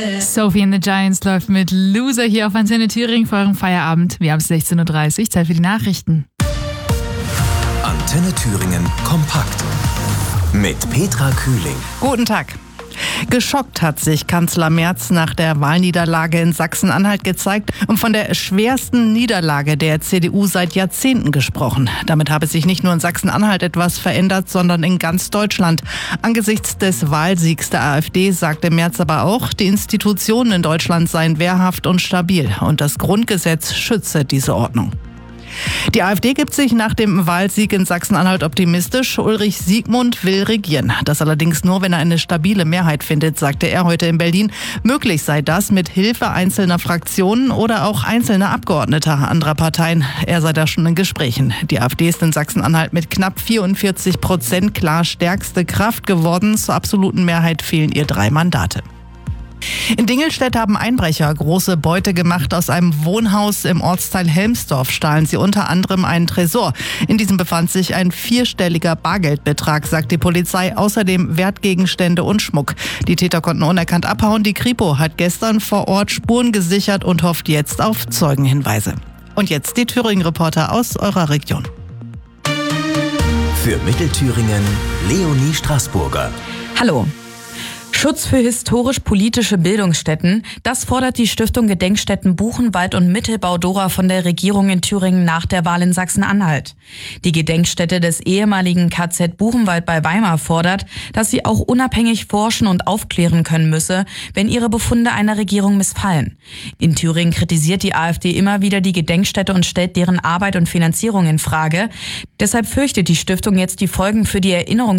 Sophie and the Giants läuft mit Loser hier auf Antenne Thüringen vor eurem Feierabend. Wir haben es 16.30 Uhr, Zeit für die Nachrichten. Antenne Thüringen kompakt mit Petra Kühling. Guten Tag. Geschockt hat sich Kanzler Merz nach der Wahlniederlage in Sachsen-Anhalt gezeigt und von der schwersten Niederlage der CDU seit Jahrzehnten gesprochen. Damit habe sich nicht nur in Sachsen-Anhalt etwas verändert, sondern in ganz Deutschland. Angesichts des Wahlsiegs der AfD sagte Merz aber auch, die Institutionen in Deutschland seien wehrhaft und stabil und das Grundgesetz schütze diese Ordnung. Die AfD gibt sich nach dem Wahlsieg in Sachsen-Anhalt optimistisch. Ulrich Siegmund will regieren. Das allerdings nur, wenn er eine stabile Mehrheit findet, sagte er heute in Berlin. Möglich sei das mit Hilfe einzelner Fraktionen oder auch einzelner Abgeordneter anderer Parteien. Er sei da schon in Gesprächen. Die AfD ist in Sachsen-Anhalt mit knapp 44% klar stärkste Kraft geworden. Zur absoluten Mehrheit fehlen ihr 3 Mandate. In Dingelstedt haben Einbrecher große Beute gemacht. Aus einem Wohnhaus im Ortsteil Helmsdorf stahlen sie unter anderem einen Tresor. In diesem befand sich ein 4-stelliger Bargeldbetrag, sagt die Polizei. Außerdem Wertgegenstände und Schmuck. Die Täter konnten unerkannt abhauen. Die Kripo hat gestern vor Ort Spuren gesichert und hofft jetzt auf Zeugenhinweise. Und jetzt die Thüringen-Reporter aus eurer Region. Für Mittelthüringen Leonie Straßburger. Hallo. Schutz für historisch-politische Bildungsstätten, das fordert die Stiftung Gedenkstätten Buchenwald und Mittelbau-Dora von der Regierung in Thüringen nach der Wahl in Sachsen-Anhalt. Die Gedenkstätte des ehemaligen KZ Buchenwald bei Weimar fordert, dass sie auch unabhängig forschen und aufklären können müsse, wenn ihre Befunde einer Regierung missfallen. In Thüringen kritisiert die AfD immer wieder die Gedenkstätte und stellt deren Arbeit und Finanzierung in Frage. Deshalb fürchtet die Stiftung jetzt die Folgen für die Erinnerung